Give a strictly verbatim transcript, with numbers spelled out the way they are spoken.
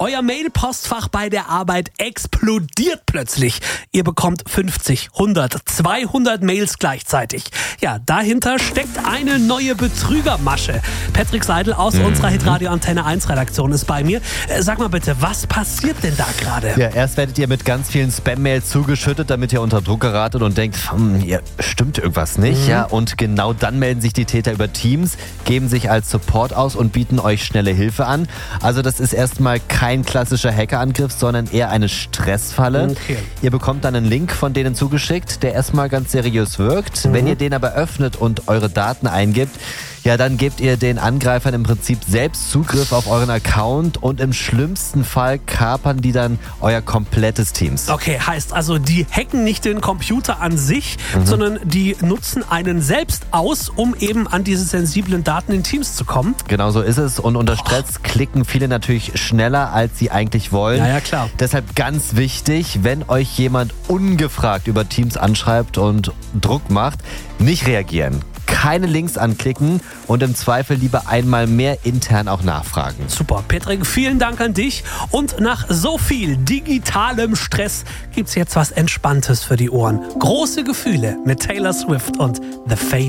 Euer Mail-Postfach bei der Arbeit explodiert plötzlich. Ihr bekommt fünfzig, hundert, zweihundert Mails gleichzeitig. Ja, dahinter steckt eine neue Betrügermasche. Patrick Seidel aus mhm. unserer Hitradio Antenne eins Redaktion ist bei mir. Sag mal bitte, was passiert denn da gerade? Ja, erst werdet ihr mit ganz vielen Spam-Mails zugeschüttet, damit ihr unter Druck geratet und denkt, hm, hier stimmt irgendwas nicht. Mhm. Ja, und genau dann melden sich die Täter über Teams, geben sich als Support aus und bieten euch schnelle Hilfe an. Also das ist erstmal kein klassischer Hackerangriff, sondern eher eine Stressfalle. Okay. Ihr bekommt dann einen Link von denen zugeschickt, der erstmal ganz seriös wirkt. Mhm. Wenn ihr den aber öffnet und eure Daten eingibt, ja, dann gebt ihr den Angreifern im Prinzip selbst Zugriff auf euren Account und im schlimmsten Fall kapern die dann euer komplettes Teams. Okay, heißt also, die hacken nicht den Computer an sich, mhm. sondern die nutzen einen selbst aus, um eben an diese sensiblen Daten in Teams zu kommen? Genau so ist es und unter Stress oh. klicken viele natürlich schneller, als sie eigentlich wollen. Ja, ja, klar. Deshalb ganz wichtig, wenn euch jemand ungefragt über Teams anschreibt und Druck macht, nicht reagieren. Keine Links anklicken und im Zweifel lieber einmal mehr intern auch nachfragen. Super. Patrick, vielen Dank an dich. Und nach so viel digitalem Stress gibt's jetzt was Entspanntes für die Ohren. Große Gefühle mit Taylor Swift und The Fade.